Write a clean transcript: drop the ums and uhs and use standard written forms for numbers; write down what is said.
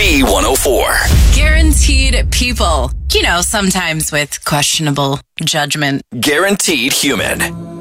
B104. Guaranteed people. You know, sometimes with questionable judgment. Guaranteed human.